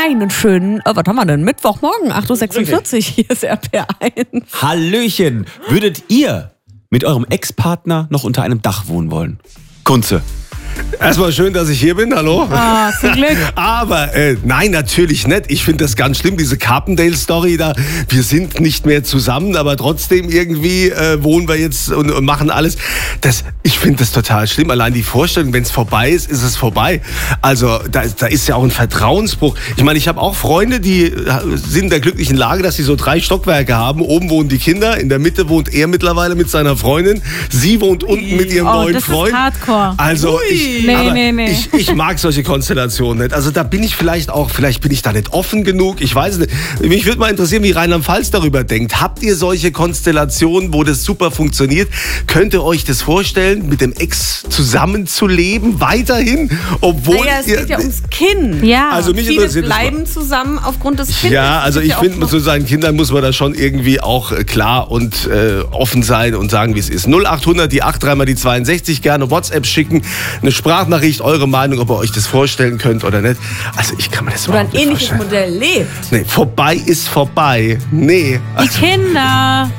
Einen schönen, was haben wir denn? Mittwochmorgen, 8.46 Uhr, hier ist RPR1. Hallöchen, würdet ihr mit eurem Ex-Partner noch unter einem Dach wohnen wollen? Kunze. Erstmal schön, dass ich hier bin, hallo. Ah, zum Glück. Aber nein, natürlich nicht. Ich finde das ganz schlimm, diese Carpendale-Story da. Wir sind nicht mehr zusammen, aber trotzdem irgendwie wohnen wir jetzt und machen alles. Ich finde das total schlimm. Allein die Vorstellung, wenn es vorbei ist, ist es vorbei. Also da ist ja auch ein Vertrauensbruch. Ich meine, ich habe auch Freunde, die sind in der glücklichen Lage, dass sie so 3 Stockwerke haben. Oben wohnen die Kinder, in der Mitte wohnt er mittlerweile mit seiner Freundin. Sie wohnt unten mit ihrem neuen Freund. Das ist Hardcore. Also Nee. Ich mag solche Konstellationen nicht. Also da bin ich vielleicht bin ich da nicht offen genug. Ich weiß es nicht. Mich würde mal interessieren, wie Rheinland-Pfalz darüber denkt. Habt ihr solche Konstellationen, wo das super funktioniert? Könnt ihr euch das vorstellen, mit dem Ex zusammenzuleben, weiterhin? Obwohl es geht ja ums Kind. Ja. Also mich Viele interessiert bleiben zusammen aufgrund des Kindes. Ja, also ich finde, mit so seinen Kindern muss man da schon irgendwie auch klar und offen sein und sagen, wie es ist. 0800, die 83 mal die 62, gerne WhatsApp schicken, eine Sprachnachricht, eure Meinung, ob ihr euch das vorstellen könnt oder nicht. Also ich kann mir das oder überhaupt ein nicht ähnliches vorstellen. Modell lebt. Nee, vorbei ist vorbei. Nee. Die Kinder.